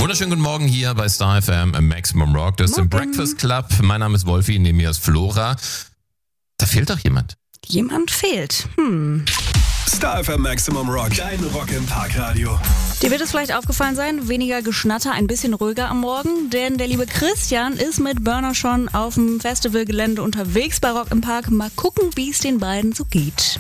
Wunderschönen guten Morgen hier bei Star FM Maximum Rock. Das ist im Breakfast Club. Mein Name ist Wolfi, neben mir ist Flora. Da fehlt doch jemand. Jemand fehlt. Star FM Maximum Rock, dein Rock im Parkradio. Dir wird es vielleicht aufgefallen sein, weniger Geschnatter, ein bisschen ruhiger am Morgen, denn der liebe Christian ist mit Burner schon auf dem Festivalgelände unterwegs bei Rock im Park. Mal gucken, wie es den beiden so geht.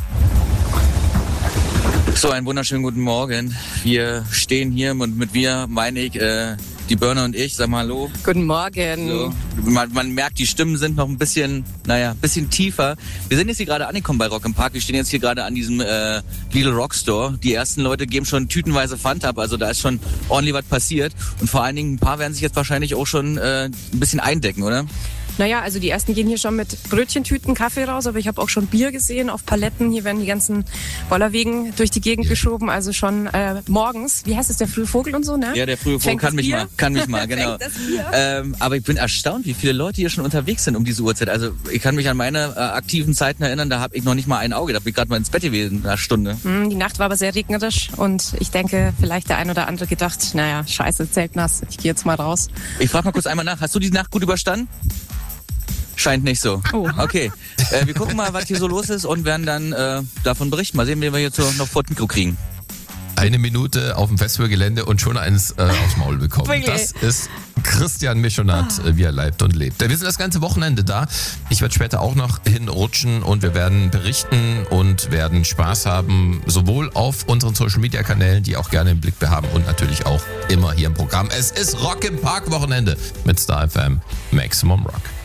So, einen wunderschönen guten Morgen. Wir stehen hier und mit wir meine ich die Burner und ich. Sag mal hallo. Guten Morgen. So. Man merkt, die Stimmen sind noch ein bisschen tiefer. Wir sind jetzt hier gerade angekommen bei Rock im Park. Wir stehen jetzt hier gerade an diesem Little Rock Store. Die ersten Leute geben schon tütenweise Pfand ab. Also da ist schon ordentlich was passiert. Und vor allen Dingen, ein paar werden sich jetzt wahrscheinlich auch schon ein bisschen eindecken, oder? Naja, also die ersten gehen hier schon mit Brötchentüten, Kaffee raus, aber ich habe auch schon Bier gesehen auf Paletten. Hier werden die ganzen Bollerwegen durch die Gegend geschoben, also schon morgens. Wie heißt es, der frühe Vogel und so, ne? Ja, der frühe Vogel kann mich mal, genau. Fängt das Bier? Aber ich bin erstaunt, wie viele Leute hier schon unterwegs sind um diese Uhrzeit. Also ich kann mich an meine aktiven Zeiten erinnern, da habe ich noch nicht mal ein Auge, da bin ich gerade mal ins Bett gewesen, eine Stunde. Die Nacht war aber sehr regnerisch und ich denke, vielleicht der ein oder andere gedacht, naja, scheiße, Zelt nass, ich gehe jetzt mal raus. Ich frage mal kurz einmal nach, hast du die Nacht gut überstanden? Scheint nicht so. Oh. Okay, wir gucken mal, was hier so los ist und werden dann davon berichten. Mal sehen, wie wir jetzt so noch vor Mikro kriegen. 1 Minute auf dem Festivalgelände und schon eins aufs Maul bekommen. Wirklich? Das ist Christian Mischonat, wie er leibt und lebt. Wir sind das ganze Wochenende da. Ich werde später auch noch hinrutschen und wir werden berichten und werden Spaß haben, sowohl auf unseren Social-Media-Kanälen, die auch gerne im Blick haben und natürlich auch immer hier im Programm. Es ist Rock im Park Wochenende mit Star FM Maximum Rock.